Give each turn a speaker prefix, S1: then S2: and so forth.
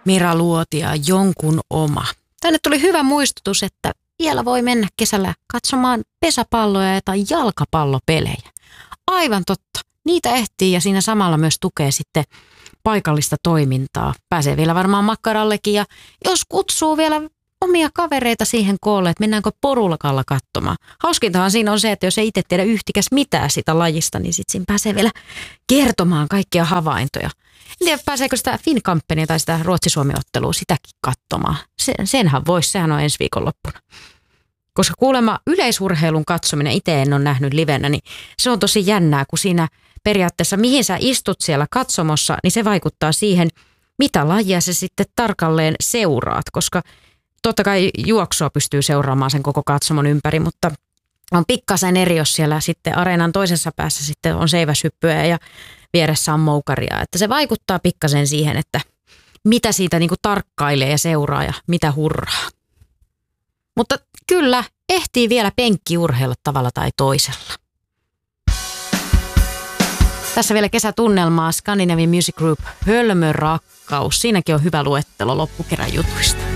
S1: Mira Luotia, Jonkun oma. Tänne tuli hyvä muistutus, että vielä voi mennä kesällä katsomaan pesäpalloja tai jalkapallopelejä. Aivan totta. Niitä ehtii ja siinä samalla myös tukee sitten paikallista toimintaa. Pääsee vielä varmaan makkarallekin ja jos kutsuu vielä omia kavereita siihen koolle, että mennäänkö porulakalla katsomaan. Hauskintahan siinä on se, että jos ei itse tiedä yhtikäs mitään sitä lajista, niin sitten siinä pääsee vielä kertomaan kaikkia havaintoja. En tiedä, pääseekö sitä Finkampenia tai sitä Ruotsi-Suomi-ottelua sitäkin katsomaan. Senhän voisi, sehän on ensi viikonloppuna. Koska kuulemma yleisurheilun katsominen, itse en ole nähnyt livenä, niin se on tosi jännää, kun siinä periaatteessa mihin sä istut siellä katsomossa, niin se vaikuttaa siihen, mitä lajia sä sitten tarkalleen seuraat, koska totta kai juoksua pystyy seuraamaan sen koko katsomon ympäri, mutta on pikkasen eri, jos siellä sitten areenan toisessa päässä sitten on seiväshyppyä ja vieressä on moukaria. Että se vaikuttaa pikkasen siihen, että mitä siitä niinku tarkkailee ja seuraa ja mitä hurraa. Mutta kyllä, ehtii vielä penkkiurheilla tavalla tai toisella. Tässä vielä kesätunnelmaa Scandinavian Music Group Hölmö rakkaus. Siinäkin on hyvä luettelo loppukerran jutuista.